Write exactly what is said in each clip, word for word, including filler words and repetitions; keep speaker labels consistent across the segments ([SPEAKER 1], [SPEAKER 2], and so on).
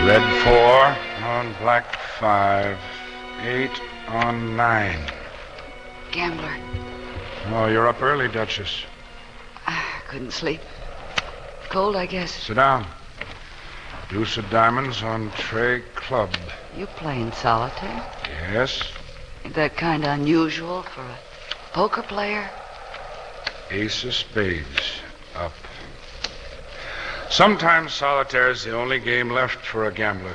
[SPEAKER 1] Red four on black five. Eight on nine.
[SPEAKER 2] Gambler.
[SPEAKER 1] Oh, you're up early, Duchess.
[SPEAKER 2] I couldn't sleep. Cold, I guess.
[SPEAKER 1] Sit down. Deuce of diamonds on tray club.
[SPEAKER 2] You playing solitaire?
[SPEAKER 1] Yes.
[SPEAKER 2] Ain't that kind of unusual for a poker player?
[SPEAKER 1] Ace of spades. Up. Sometimes solitaire is the only game left for a gambler.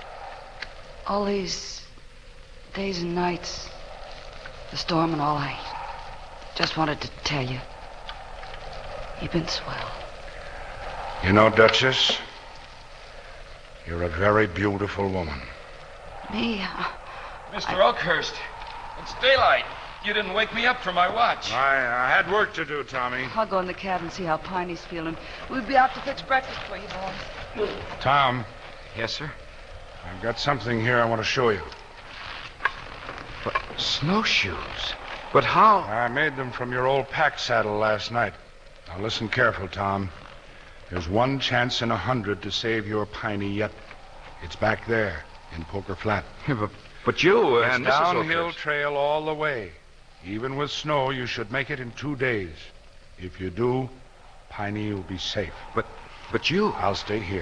[SPEAKER 2] All these days and nights, the storm and all, I just wanted to tell you. You've been swell.
[SPEAKER 1] You know, Duchess, you're a very beautiful woman.
[SPEAKER 2] Me? Uh,
[SPEAKER 3] Mister I... Oakhurst, it's daylight. You didn't wake me up for my watch.
[SPEAKER 1] I, I had work to do, Tommy.
[SPEAKER 2] I'll go in the cabin and see how Piney's feeling. We'll be out to fix breakfast for you, boys.
[SPEAKER 1] Tom.
[SPEAKER 3] Yes, sir?
[SPEAKER 1] I've got something here I want to show you.
[SPEAKER 3] But snowshoes? But how?
[SPEAKER 1] I made them from your old pack saddle last night. Now listen careful, Tom. There's one chance in a hundred to save your Piney yet. It's back there in Poker Flat.
[SPEAKER 3] Yeah, but, but you
[SPEAKER 1] it's
[SPEAKER 3] and Missus
[SPEAKER 1] downhill
[SPEAKER 3] Oakhurst.
[SPEAKER 1] Trail all the way. Even with snow, you should make it in two days. If you do, Piney will be safe.
[SPEAKER 3] But, but you...
[SPEAKER 1] I'll stay here.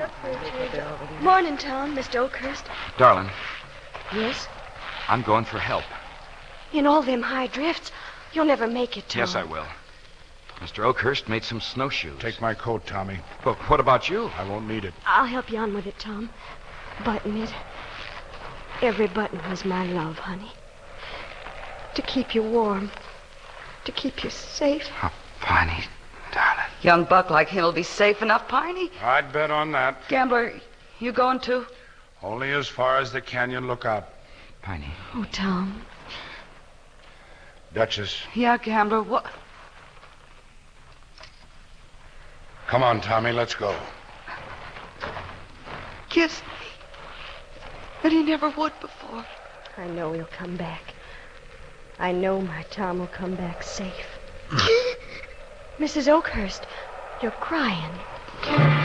[SPEAKER 4] Morning, Tom, Mister Oakhurst.
[SPEAKER 3] Darling.
[SPEAKER 4] Yes?
[SPEAKER 3] I'm going for help.
[SPEAKER 4] In all them high drifts, you'll never make it, Tom.
[SPEAKER 3] Yes, I will. Mister Oakhurst made some snowshoes.
[SPEAKER 1] Take my coat, Tommy.
[SPEAKER 3] But what about you?
[SPEAKER 1] I won't need it.
[SPEAKER 4] I'll help you on with it, Tom. Button it. Every button was my love, honey. To keep you warm. To keep you safe.
[SPEAKER 3] Oh, Piney, darling.
[SPEAKER 2] Young buck like him'll be safe enough, Piney.
[SPEAKER 1] I'd bet on that.
[SPEAKER 2] Gambler, you going too?
[SPEAKER 1] Only as far as the canyon lookout.
[SPEAKER 3] Piney.
[SPEAKER 4] Oh, Tom.
[SPEAKER 1] Duchess.
[SPEAKER 2] Yeah, Gambler, what?
[SPEAKER 1] Come on, Tommy, let's go.
[SPEAKER 2] Kiss me. But he never would before.
[SPEAKER 4] I know he'll come back. I know my Tom will come back safe. Missus Oakhurst, you're crying.